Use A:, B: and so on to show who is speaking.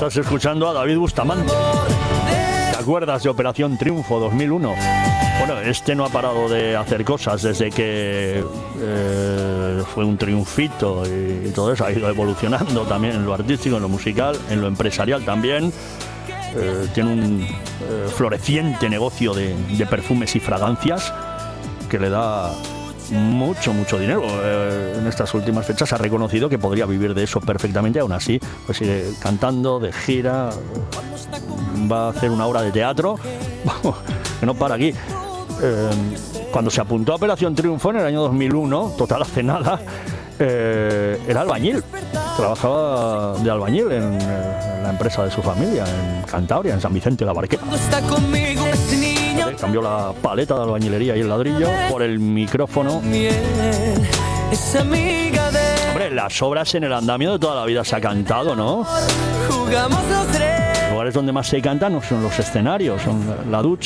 A: Estás escuchando a David Bustamante. ¿Te acuerdas de Operación Triunfo 2001? Bueno, este no ha parado de hacer cosas desde que fue un triunfito y todo eso. Ha ido evolucionando también en lo artístico, en lo musical, en lo empresarial también. Tiene un floreciente negocio de perfumes y fragancias que le da mucho dinero. En estas últimas fechas ha reconocido que podría vivir de eso perfectamente. Aún así, pues sigue cantando, de gira, va a hacer una obra de teatro, vamos, que no para aquí. Cuando se apuntó a Operación Triunfo en el año 2001, total hace nada, era albañil, trabajaba de albañil en la empresa de su familia, en Cantabria, en San Vicente de la Barquera. Cambió la paleta de albañilería y el ladrillo por el micrófono. Hombre, las obras en el andamio de toda la vida se ha cantado, ¿no? Los lugares donde más se canta no son los escenarios, son la ducha.